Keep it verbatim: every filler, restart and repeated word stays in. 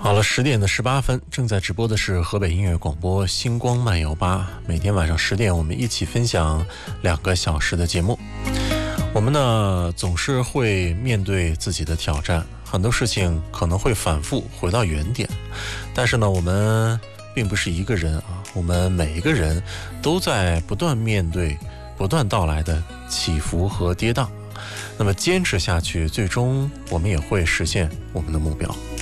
好了，十点的十八分，正在直播的是河北音乐广播星光漫游吧。每天晚上十点，我们一起分享两个小时的节目。我们呢，总是会面对自己的挑战，很多事情可能会反复回到原点，但是呢，我们并不是一个人啊，我们每一个人都在不断面对不断到来的起伏和跌宕。那么坚持下去，最终我们也会实现我们的目标。